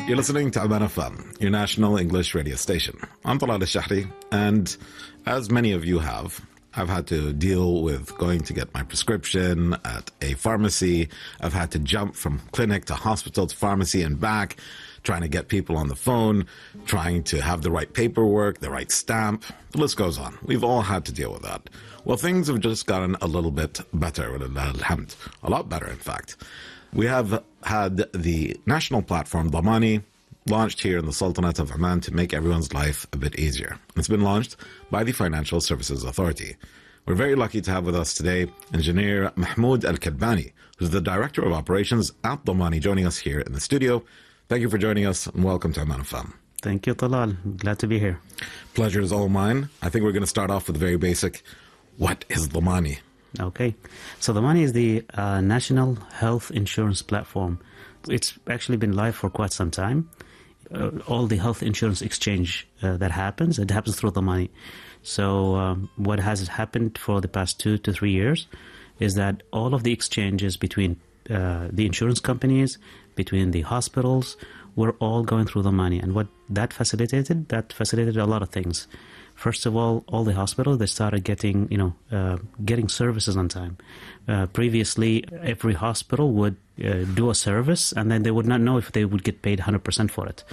You're listening to Aman FM, your national English radio station. I'm Talal Al-Shahri, and as many of you have, I've had to deal with going to get my prescription at a pharmacy. I've had to jump from clinic to hospital to pharmacy and back, trying to get people on the phone, trying to have the right paperwork, the right stamp. The list goes on. We've all had to deal with that. Well, things have just gotten a little bit better, a lot better, in fact. We have had the national platform, Dhamani, launched here in the Sultanate of Oman to make everyone's life a bit easier. It's been launched by the Financial Services Authority. We're very lucky to have with us today Engineer Mahmoud Al-Kadbani, who's the Director of Operations at Dhamani, joining us here in the studio. Thank you for joining us, and welcome to Aman FM. Thank you, Talal. Glad to be here. Pleasure is all mine. I think we're going to start off with the very basic. What is Dhamani? Okay. So Dhamani is the National Health Insurance Platform. It's actually been live for quite some time. All the health insurance exchange that happens, it happens through Dhamani. So what has happened for the past 2 to 3 years is that all of the exchanges between the insurance companies, between the hospitals, were all going through Dhamani. And what that facilitated a lot of things. First of all the hospitals, they started getting services on time. Previously, every hospital would do a service, and then they would not know if they would get paid 100% for it.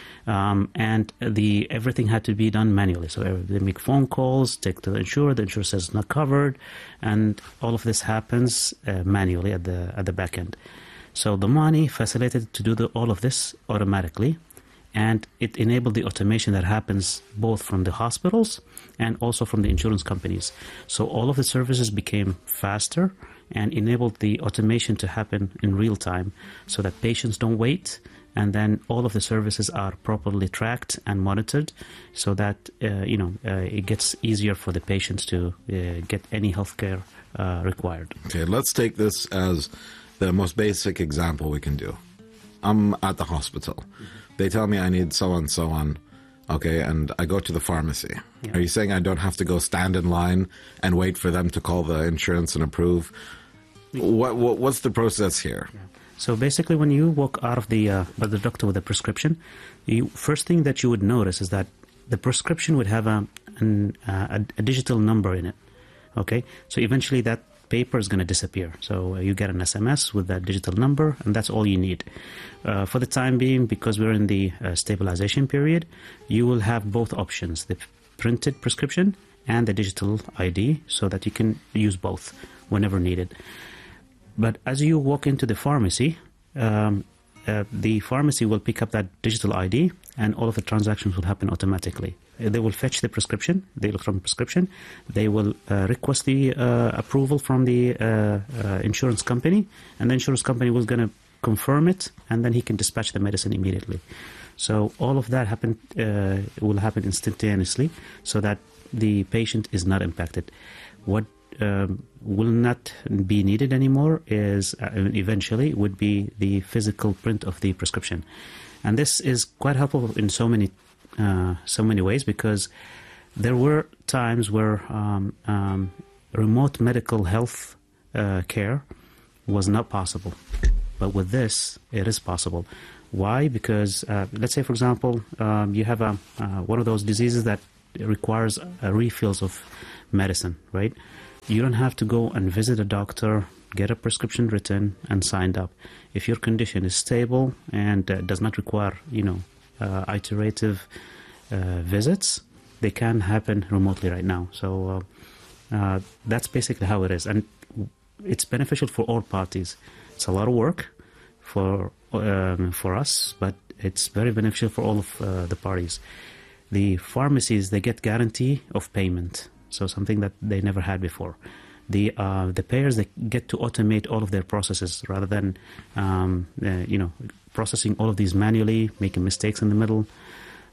And everything had to be done manually. So they make phone calls, take to the insurer says it's not covered, and all of this happens manually at the back end. So Dhamani facilitated to do all of this automatically. And it enabled the automation that happens both from the hospitals and also from the insurance companies. So all of the services became faster and enabled the automation to happen in real time so that patients don't wait. And then all of the services are properly tracked and monitored so that, it gets easier for the patients to get any healthcare required. Okay, let's take this as the most basic example we can do. I'm at the hospital. They tell me I need so and so on, okay, and I go to the pharmacy. Yeah. Are you saying I don't have to go stand in line and wait for them to call the insurance and approve? What's the process here? Yeah. So basically, when you walk out of the doctor with a prescription, the first thing that you would notice is that the prescription would have a digital number in it, okay? So eventually that paper is going to disappear. So you get an SMS with that digital number, and that's all you need. For the time being, because we're in the stabilization period, you will have both options, the printed prescription and the digital ID, so that you can use both whenever needed. But as you walk into the pharmacy will pick up that digital ID, and all of the transactions will happen automatically. They will fetch the prescription, the electronic prescription. They will request the approval from the insurance company, and the insurance company was going to confirm it, and then he can dispatch the medicine immediately. So all of that will happen instantaneously, so that the patient is not impacted. What will not be needed anymore is eventually would be the physical print of the prescription, and this is quite helpful in so many ways, because there were times where remote medical health care was not possible, but with this it is possible. Why? Because let's say, for example, you have one of those diseases that requires refills of medicine, right? You don't have to go and visit a doctor, get a prescription written and signed up. If your condition is stable and does not require, iterative visits, they can happen remotely right now. So that's basically how it is, and it's beneficial for all parties. It's a lot of work for us, but it's very beneficial for all of the parties. The pharmacies, they get guarantee of payment. So something that they never had before. The payers, they get to automate all of their processes rather than processing all of these manually, making mistakes in the middle.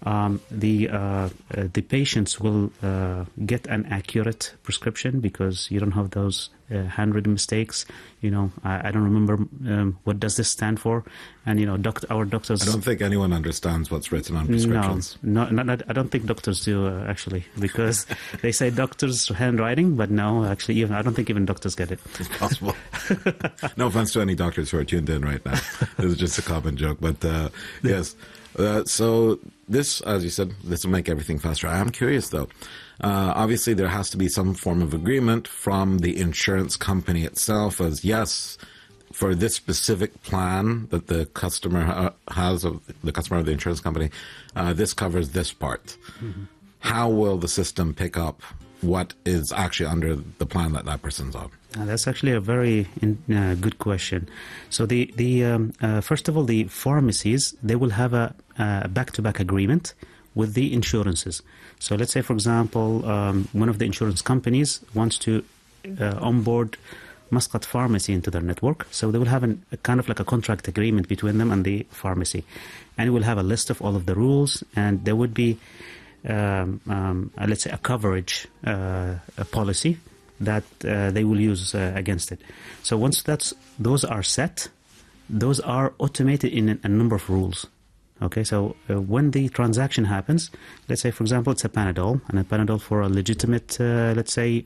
the patients will get an accurate prescription because you don't have those handwritten mistakes. I don't remember what does this stand for, and our doctors. I don't think anyone understands what's written on prescriptions. No, I don't think doctors do actually, because they say doctors' handwriting, but no, actually, I don't think even doctors get it. It's possible. No offense to any doctors who are tuned in right now. This is just a common joke, but yes. So this, as you said, this will make everything faster. I am curious, though. Obviously, there has to be some form of agreement from the insurance company itself as, yes, for this specific plan that the customer has, of the customer of the insurance company, this covers this part. Mm-hmm. How will the system pick up what is actually under the plan that person's on? That's actually a very good question. So first of all, the pharmacies, they will have a back-to-back agreement with the insurances. So let's say, for example, one of the insurance companies wants to onboard Muscat Pharmacy into their network. So they will have a kind of like a contract agreement between them and the pharmacy. And it will have a list of all of the rules, and there would be, let's say, a coverage a policy that they will use against it. So once those are set, those are automated in a number of rules. Okay, so when the transaction happens, let's say, for example, it's a Panadol, and a Panadol for a legitimate, let's say,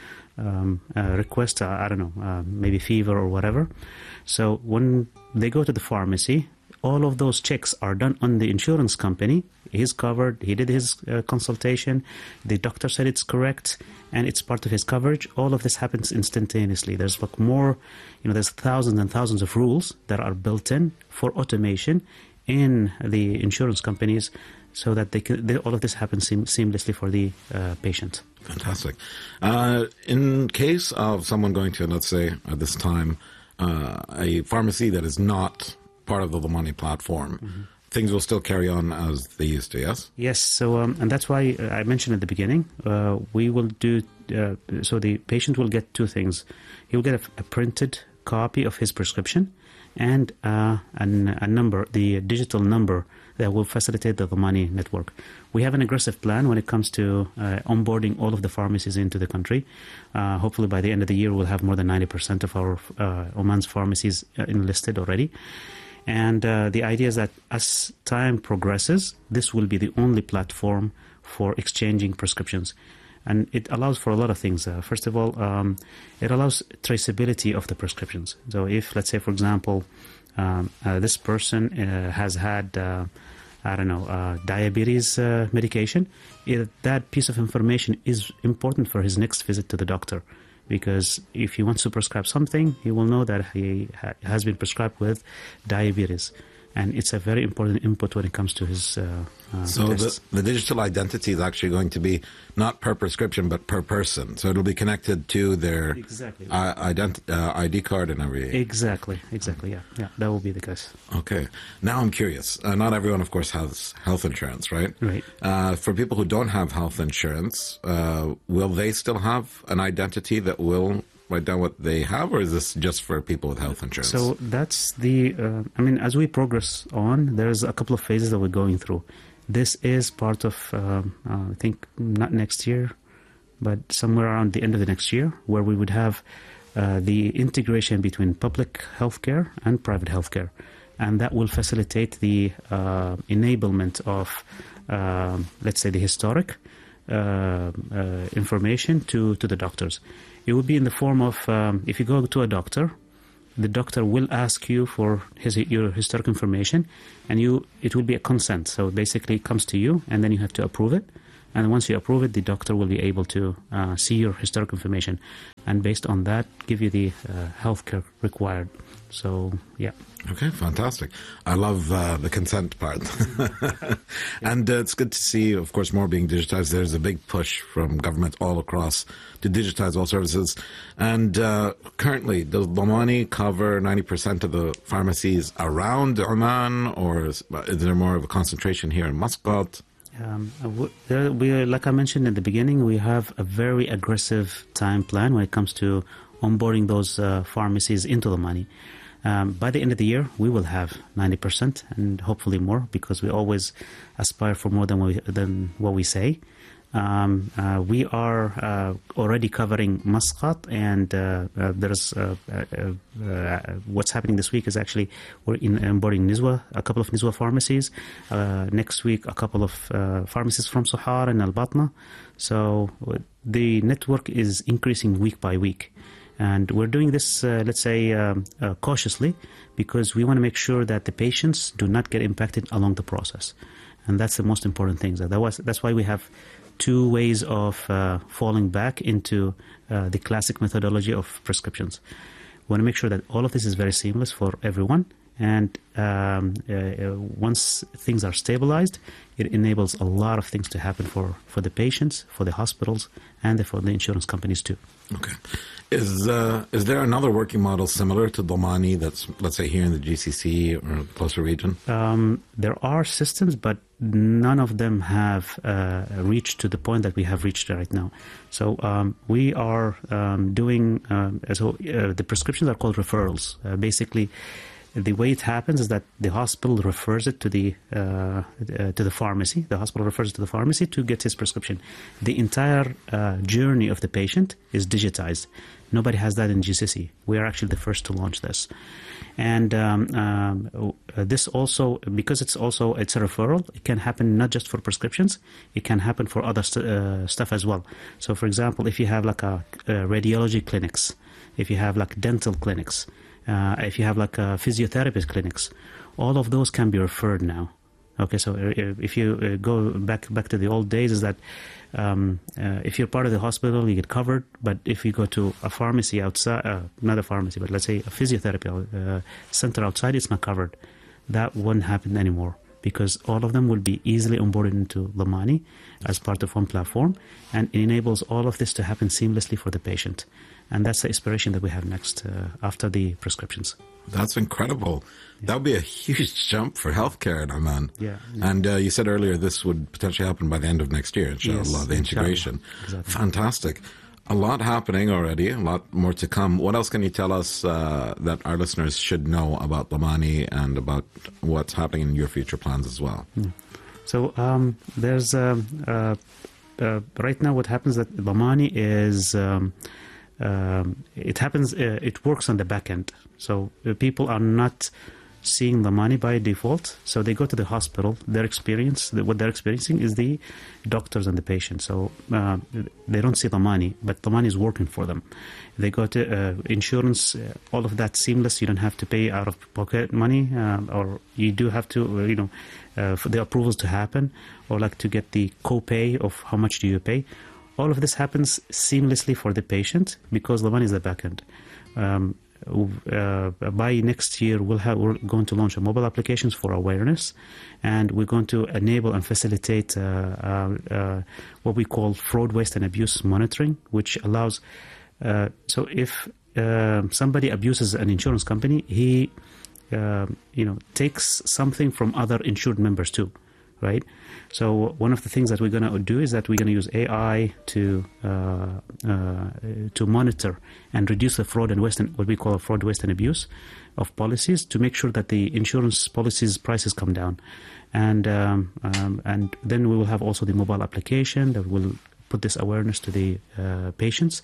request, I don't know, maybe fever or whatever. So when they go to the pharmacy, all of those checks are done on the insurance company. He's covered, he did his consultation, the doctor said it's correct, and it's part of his coverage. All of this happens instantaneously. There's like more, there's thousands and thousands of rules that are built in for automation in the insurance companies, so that all of this happens seamlessly for the patient. Fantastic. In case of someone going to, let's say, at this time, a pharmacy that is not part of the Domani platform, mm-hmm. things will still carry on as they used to, yes? Yes, so and that's why I mentioned at the beginning, we will do, so the patient will get two things. He will get a printed copy of his prescription and a number, the digital number that will facilitate the Domani network. We have an aggressive plan when it comes to onboarding all of the pharmacies into the country. Hopefully by the end of the year, we'll have more than 90% of our Oman's pharmacies enlisted already. And the idea is that as time progresses, this will be the only platform for exchanging prescriptions. And it allows for a lot of things. First of all, it allows traceability of the prescriptions. So if, let's say, for example, this person has had, diabetes medication, that piece of information is important for his next visit to the doctor. Because if he wants to prescribe something, he will know that he has been prescribed with diabetes. And it's a very important input when it comes to his So tests. the digital identity is actually going to be not per prescription, but per person. So it'll be connected to their ID card and everything. Exactly, yeah, that will be the case. Okay. Now I'm curious. Not everyone, of course, has health insurance, right? Right. For people who don't have health insurance, will they still have an identity that will write down what they have, or is this just for people with health insurance? So that's as we progress on, there's a couple of phases that we're going through. This is part of, I think, not next year, but somewhere around the end of the next year, where we would have the integration between public healthcare and private healthcare. And that will facilitate the enablement of, let's say, the historic information to the doctors. It will be in the form of, if you go to a doctor, the doctor will ask you for your historic information, and it will be a consent. So basically it comes to you, and then you have to approve it. And once you approve it, the doctor will be able to see your historic information, and based on that, give you the healthcare required. So, yeah. Okay, fantastic. I love the consent part. And it's good to see, of course, more being digitized. There's a big push from government all across to digitize all services. And currently, does Domani cover 90% of the pharmacies around Oman, or is there more of a concentration here in Muscat? Like I mentioned in the beginning, we have a very aggressive time plan when it comes to onboarding those pharmacies into Domani. By the end of the year, we will have 90% and hopefully more, because we always aspire for more than what we say. We are already covering Muscat, and there's what's happening this week is actually we're onboarding Nizwa, a couple of Nizwa pharmacies. Next week, a couple of pharmacies from Sohar and Al Batna. So the network is increasing week by week. And we're doing this, let's say, cautiously, because we want to make sure that the patients do not get impacted along the process. And that's the most important thing. That's why we have two ways of falling back into the classic methodology of prescriptions. We want to make sure that all of this is very seamless for everyone. And once things are stabilized, it enables a lot of things to happen for the patients, for the hospitals, and for the insurance companies too. Okay. Is there another working model similar to Damani that's, let's say, here in the GCC or closer region? There are systems, but none of them have reached to the point that we have reached right now. So we are doing, the prescriptions are called referrals. Basically, the way it happens is that the hospital refers it to the pharmacy. The hospital refers it to the pharmacy to get his prescription. The entire journey of the patient is digitized. Nobody has that in GCC. We are actually the first to launch this. And this also, because it's a referral, it can happen not just for prescriptions, it can happen for other stuff as well. So, for example, if you have like a radiology clinics, if you have like dental clinics, if you have like physiotherapist clinics, all of those can be referred now. Okay, so if you go back to the old days, is that if you're part of the hospital, you get covered. But if you go to a pharmacy outside, not a pharmacy, but let's say a physiotherapy center outside, it's not covered. That won't happen anymore, because all of them will be easily onboarded into Damani as part of one platform, and it enables all of this to happen seamlessly for the patient. And that's the inspiration that we have next after the prescriptions. That's incredible. Yeah. That would be a huge jump for healthcare in Oman. Yeah. And you said earlier this would potentially happen by the end of next year, inshallah, yes, the integration. Exactly. Fantastic. A lot happening already, a lot more to come. What else can you tell us that our listeners should know about Damani and about what's happening in your future plans as well? Yeah. So there's right now what happens that Damani is it works on the back end. So people are not seeing the money by default. So they go to the hospital. What they're experiencing is the doctors and the patients. So they don't see the money, but the money is working for them. They go to insurance, all of that seamless. You don't have to pay out of pocket money, or you do have to, for the approvals to happen, or like to get the copay of how much do you pay. All of this happens seamlessly for the patient because the money is the back end. By next year, we're going to launch a mobile applications for awareness, and we're going to enable and facilitate what we call fraud, waste, and abuse monitoring, which allows. So if somebody abuses an insurance company, he takes something from other insured members too, right? So one of the things that we're going to do is that we're going to use AI to monitor and reduce the fraud and waste, and what we call fraud, waste, and abuse of policies, to make sure that the insurance policies prices come down, and then we will have also the mobile application that will put this awareness to the patients.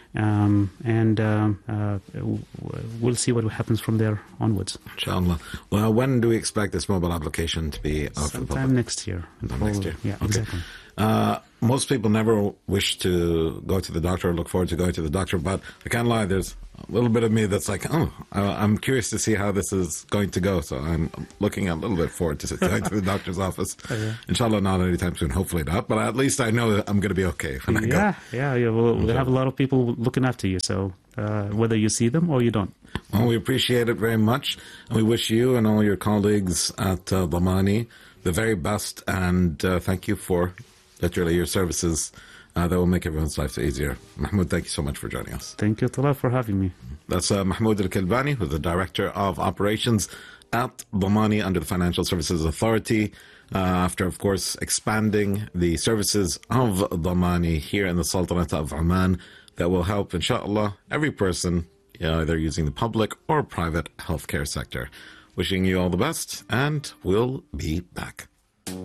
We'll see what happens from there onwards. Inshallah. Well, when do we expect this mobile application to be out for the public? Sometime next year. Next year. Yeah, okay. Exactly. Most people never wish to go to the doctor or look forward to going to the doctor, but I can't lie, there's a little bit of me that's like, I'm curious to see how this is going to go, so I'm looking a little bit forward to going to the doctor's office. Yeah. Inshallah, not anytime soon, hopefully not, but at least I know that I'm going to be okay when I go. Yeah, we'll have a lot of people looking after you, so whether you see them or you don't. Well, we appreciate it very much, and we wish you and all your colleagues at Damani the very best, and thank you for literally your services that will make everyone's life easier. Mahmoud, thank you so much for joining us. Thank you, Talal, for having me. That's Mahmoud Al-Kalbani, who's the Director of Operations at Damani under the Financial Services Authority. After, of course, expanding the services of Damani here in the Sultanate of Oman, that will help, inshallah, every person either using the public or private healthcare sector. Wishing you all the best, and we'll be back.